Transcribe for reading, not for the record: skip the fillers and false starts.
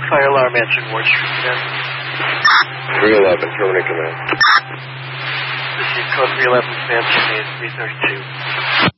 fire alarm answering Ward Street again. 311, terminate command. Received code 311, command to me at 332.